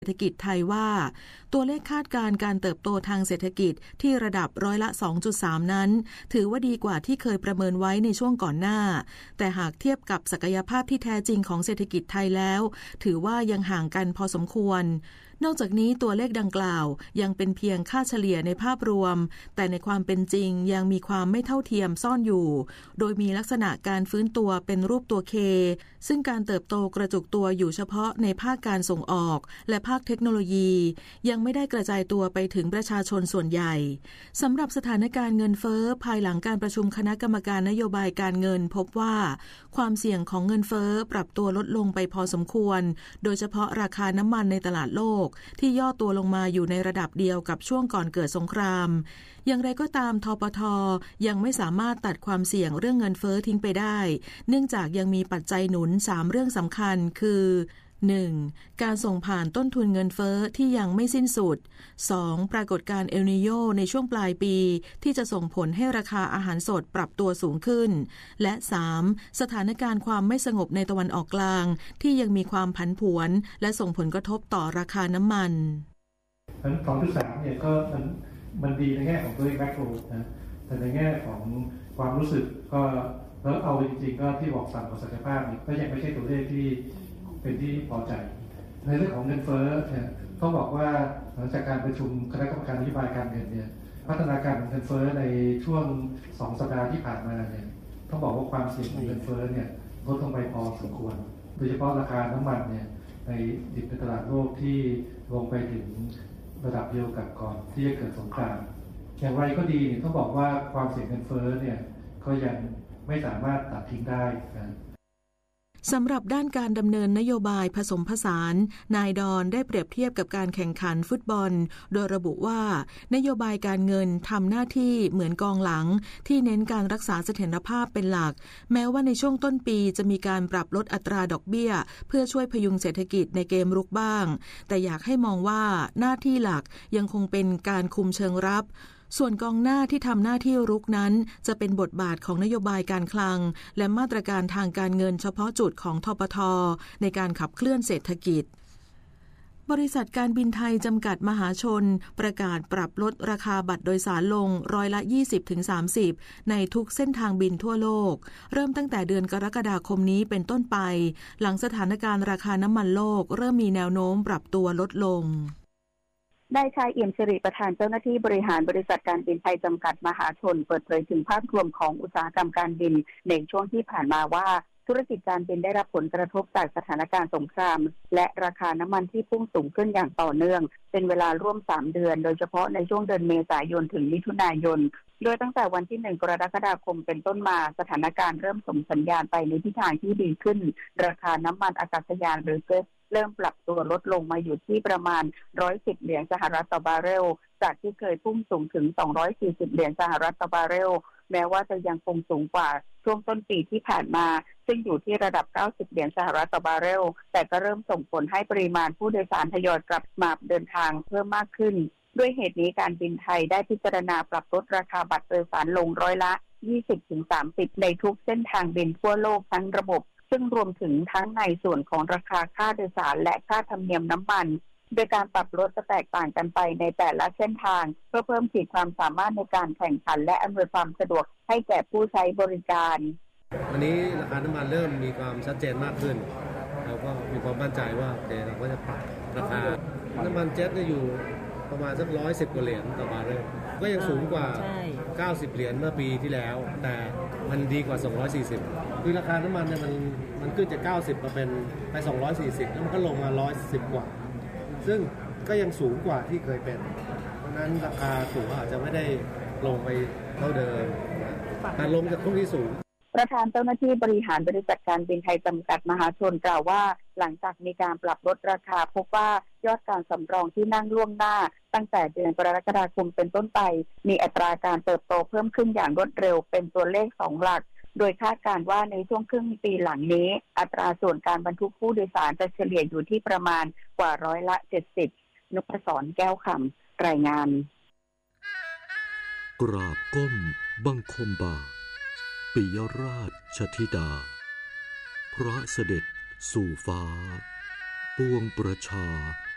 เศรษฐกิจไทยว่าตัวเลขคาดการณ์การเติบโตทางเศรษฐกิจที่ระดับร้อยละ 2.3 นั้นถือว่าดีกว่าที่เคยประเมินไว้ในช่วงก่อนหน้าแต่หากเทียบกับศักยภาพที่แท้จริงของเศรษฐกิจไทยแล้วถือว่ายังห่างกันพอสมควรนอกจากนี้ตัวเลขดังกล่าวยังเป็นเพียงค่าเฉลี่ยในภาพรวมแต่ในความเป็นจริงยังมีความไม่เท่าเทียมซ่อนอยู่โดยมีลักษณะการฟื้นตัวเป็นรูปตัว K ซึ่งการเติบโตกระจุกตัวอยู่เฉพาะในภาคการส่งออกและภาคเทคโนโลยียังไม่ได้กระจายตัวไปถึงประชาชนส่วนใหญ่สำหรับสถานการณ์เงินเฟ้อภายหลังการประชุมคณะกรรมการนโยบายการเงินพบว่าความเสี่ยงของเงินเฟ้อปรับตัวลดลงไปพอสมควรโดยเฉพาะราคาน้ำมันในตลาดโลกที่ย่อตัวลงมาอยู่ในระดับเดียวกับช่วงก่อนเกิดสงครามอย่างไรก็ตามธปท.ยังไม่สามารถตัดความเสี่ยงเรื่องเงินเฟ้อทิ้งไปได้เนื่องจากยังมีปัจจัยหนุน3เรื่องสำคัญคือ 1. การส่งผ่านต้นทุนเงินเฟ้อที่ยังไม่สิ้นสุด 2. ปรากฏการณ์เอลนีโญในช่วงปลายปีที่จะส่งผลให้ราคาอาหารสดปรับตัวสูงขึ้นและ 3. สถานการณ์ความไม่สงบในตะวันออกกลางที่ยังมีความผันผวนและส่งผลกระทบต่อราคาน้ำมัน 2.3 เนี่ยก็มันดีในแง่ของตัวเลขแมคโรนะแต่ในแง่ของความรู้สึกก็แล้วเอาจริงๆก็ที่บอกต่ำกว่าศักยภาพนี่ก็ยังไม่ใช่ตัวเลขที่เป็นที่พอใจในเรื่องของเงินเฟ้อเนี่ยต้องบอกว่าหลังจากการประชุมคณะกรรมการนโยบายการเงินเนี่ยพัฒนาการของเงินเฟ้อในช่วง2 สัปดาห์ที่ผ่านมาเนี่ยต้องบอกว่าความเสี่ยงของเงินเฟ้อเนี่ยลดลงไปพอสมควรโดยเฉพาะราคาน้ำมันเนี่ยในดิบในตลาดโลกที่ลงไปถึงระดับเดียวกับก่อนที่จะเกิดสงครามอย่างไรก็ดีเนี่ยต้องบอกว่าความเสี่ยงเงินเฟ้อเนี่ยก็ยังไม่สามารถตัดทิ้งได้นะสำหรับด้านการดำเนินนโยบายผสมผสานนายดอนได้เปรียบเทียบกับการแข่งขันฟุตบอลโดยระบุว่านโยบายการเงินทำหน้าที่เหมือนกองหลังที่เน้นการรักษาเสถียรภาพเป็นหลักแม้ว่าในช่วงต้นปีจะมีการปรับลดอัตราดอกเบี้ยเพื่อช่วยพยุงเศรษฐกิจในเกมรุกบ้างแต่อยากให้มองว่าหน้าที่หลักยังคงเป็นการคุมเชิงรับส่วนกองหน้าที่ทำหน้าที่รุกนั้นจะเป็นบทบาทของนโยบายการคลังและมาตรการทางการเงินเฉพาะจุดของธปท.ในการขับเคลื่อนเศรษฐกิจบริษัทการบินไทยจำกัดมหาชนประกาศปรับลดราคาบัตรโดยสารลงร้อยละ 20-30 ในทุกเส้นทางบินทั่วโลกเริ่มตั้งแต่เดือนกรกฎาคมนี้เป็นต้นไปหลังสถานการณ์ราคาน้ำมันโลกเริ่มมีแนวโน้มปรับตัวลดลงนายชายเอี่ยมสิริประธานเจ้าหน้าที่บริหารบริษัทการบินไทยจำกัดมหาชนเปิดเผยถึงภาพรวมของอุตสาหกรรมการบินในช่วงที่ผ่านมาว่าธุรกิจการบินได้รับผลกระทบจากสถานการณ์สงครามและราคาน้ำมันที่พุ่งสูงขึ้นอย่างต่อเนื่องเป็นเวลาร่วม3 เดือนโดยเฉพาะในช่วงเดือนเมษายนถึงมิถุนายนโดยตั้งแต่วันที่1 กรกฎาคมเป็นต้นมาสถานการณ์เริ่มส่งสัญญาณไปในทิศทางที่ดีขึ้นราคาน้ำมันอากาศยานหรือเกสเริ่มปรับตัวลดลงมาอยู่ที่ประมาณ$110ต่อบาร์เรลจากที่เคยพุ่งสูงถึง$240ต่อบาร์เรลแม้ว่าจะยังคงสูงกว่าช่วงต้นปีที่ผ่านมาซึ่งอยู่ที่ระดับ$90ต่อบาร์เรลแต่ก็เริ่มส่งผลให้ปริมาณผู้โดยสารทยอยกลับมาเดินทางเพิ่มมากขึ้นด้วยเหตุนี้การบินไทยได้พิจารณาปรับลดราคาบัตรโดยสารลงร้อยละ 20-30 ในทุกเส้นทางบินทั่วโลกทั้งระบบซึ่งรวมถึงทั้งในส่วนของราคาค่าโดยสารและค่าธรรมเนียมน้ำมันโดยการปรับลดจะแตกต่างกันไปในแต่ละเส้นทางเพื่อเพิ่มขีดความสามารถในการแข่งขันและอำนวยความสะดวกให้แก่ผู้ใช้บริการวันนี้ราคาน้ำมันเริ่มมีความชัดเจนมากขึ้นเราก็มีความมั่นใจว่าเราก็จะปรับราคาน้ำมันเจ็ตจะอยู่ประมาณสัก$110 กว่าต่อบาร์เรลก็ยังสูงกว่า$90เมื่อปีที่แล้วแต่มันดีกว่า$240คือราคาน้ำมันเนี่ยมันขึ้นจาก90มาเป็นไป240แล้วมันก็ลงมา110กว่าซึ่งก็ยังสูงกว่าที่เคยเป็นเพราะนั้นราคาตั๋วอาจจะไม่ได้ลงไปเท่าเดิมแต่ลงจากช่วงที่สูงประธานเจ้าหน้าที่บริหารบริษัทการบินไทยจำกัดมหาชนกล่าวว่าหลังจากมีการปรับลดราคาพบว่ายอดการสำรองที่นั่งล่วงหน้าตั้งแต่เดือนกรกฎาคมเป็นต้นไปมีอัตราการเติบโตเพิ่มขึ้นอย่างรวดเร็วเป็นตัวเลข2 หลักโดยคาดการณ์ว่าในช่วงครึ่งปีหลังนี้อัตราส่วนการบรรทุกผู้โดยสารจะเฉลี่ยอยู่ที่ประมาณกว่า70%นพศรแก้วคำรายงานกราบก้มบังคมบาทปิยราชธิดาพระเสด็จสู่ฟ้าปวงประชา